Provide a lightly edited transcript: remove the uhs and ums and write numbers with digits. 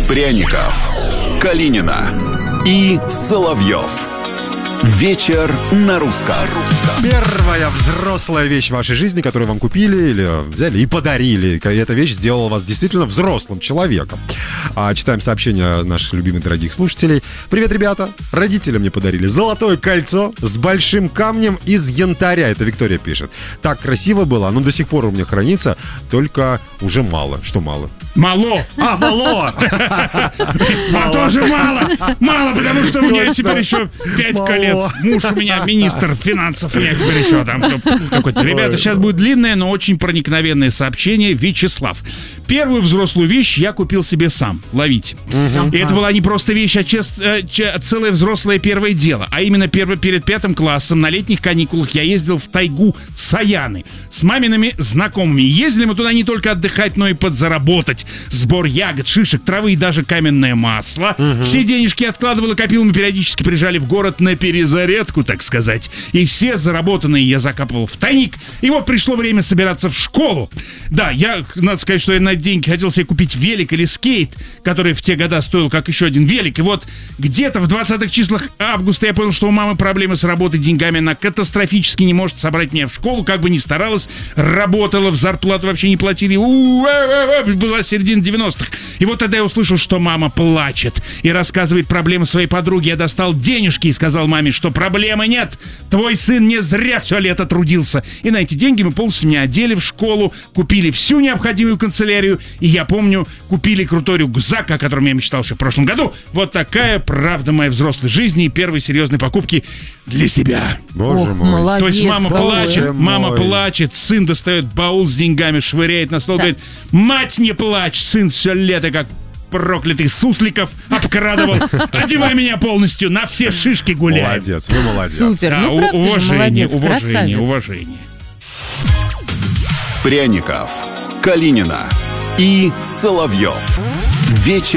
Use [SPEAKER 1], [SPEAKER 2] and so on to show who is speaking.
[SPEAKER 1] Пряников, Калинина и Соловьев. Вечер на русском.
[SPEAKER 2] Первая взрослая вещь в вашей жизни, которую вам купили или взяли и подарили. И эта вещь сделала вас действительно взрослым человеком. Читаем сообщения наших любимых дорогих слушателей. Привет, ребята. Родители мне подарили золотое кольцо с большим камнем из янтаря. Это Виктория пишет. Так красиво было, оно до сих пор у меня хранится, только уже мало. Что мало?
[SPEAKER 3] Мало.
[SPEAKER 2] Мало!
[SPEAKER 3] А тоже мало. Мало, потому что у меня теперь еще 5 колец. Муж у меня министр финансов, у меня теперь еще там какой-то. Ребята, сейчас будет длинное, но очень проникновенное сообщение. Вячеслав. Первую взрослую вещь я купил себе сам. Ловите. И это была не просто вещь, а целое взрослое первое дело. А именно перед 5 классом на летних каникулах я ездил в тайгу Саяны с мамиными знакомыми. Ездили мы туда не только отдыхать, но и подзаработать. Сбор ягод, шишек, травы и даже каменное масло. Все денежки откладывал и копил. Мы периодически приезжали в город на перезарядку, так сказать. И все заработанные я закапывал в тайник. И вот пришло время собираться в школу. Да, надо сказать, что я на деньги хотел себе купить велик или скейт, который в те года стоил как еще один велик. И вот где-то в 20-х числах августа я понял, что у мамы проблемы с работой, деньгами. Она катастрофически не может собрать меня в школу, как бы ни старалась. Работала, в зарплату вообще не платили. Была середина 90-х. И вот тогда я услышал, что мама плачет и рассказывает проблемы своей подруги. Я достал денежки и сказал маме, что проблемы нет. Твой сын не зря все лето трудился. И на эти деньги мы полностью меня одели в школу, купили всю необходимую канцелярию. И я помню, купили крутой рюкзак, о котором я мечтал еще в прошлом году. Вот такая правда моей взрослой жизни и первой серьезной покупки для себя.
[SPEAKER 2] Боже мой.
[SPEAKER 4] Молодец,
[SPEAKER 3] То есть мама
[SPEAKER 2] мой.
[SPEAKER 3] плачет, сын достает баул с деньгами, швыряет на стол, говорит: мать, не плачь, сын все лето как проклятый сусликов обкрадывал. Одевай меня полностью, на все шишки гуляй.
[SPEAKER 2] Молодец, вы молодец.
[SPEAKER 4] Супер,
[SPEAKER 3] Да,
[SPEAKER 4] ну правда же, молодец, красавец.
[SPEAKER 3] уважение.
[SPEAKER 1] Пряников, Калинина и Соловьев. Вечер